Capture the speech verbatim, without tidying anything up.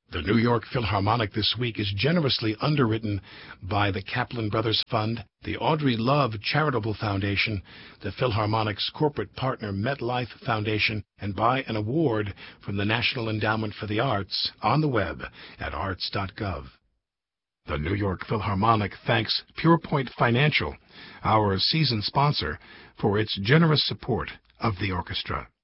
The New York Philharmonic this week is generously underwritten by the Kaplan Brothers Fund, the Audrey Love Charitable Foundation, the Philharmonic's corporate partner MetLife Foundation, and by an award from the National Endowment for the Arts on the web at arts dot gov. The New York Philharmonic thanks PurePoint Financial, our season sponsor, for its generous support of the orchestra.